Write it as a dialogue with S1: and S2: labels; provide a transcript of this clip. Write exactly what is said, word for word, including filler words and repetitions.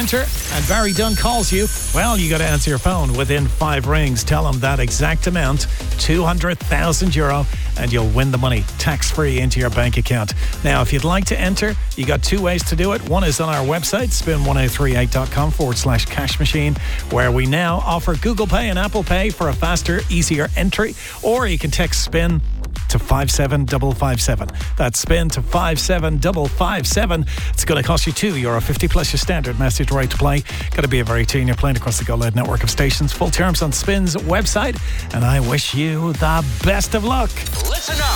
S1: enter and Barry Dunn calls you, well, you got to answer your phone within five rings. Tell him that exact amount, two hundred thousand euro, and you'll win the money tax-free into your bank account. Now, if you'd like to enter, you got two ways to do it. One is on our website, spin ten thirty-eight dot com forward slash cash machine, where we now offer Google Pay and Apple Pay for a faster, easier entry. Or you can text SPIN to five seven five five seven. That's SPIN to five seven five five seven. It's going to cost you two euro fifty plus your standard message right to play. Got to be a very teen. You're playing across the Go Loud network of stations. Full terms on Spin's website. And I wish you the best of luck.
S2: Listen up.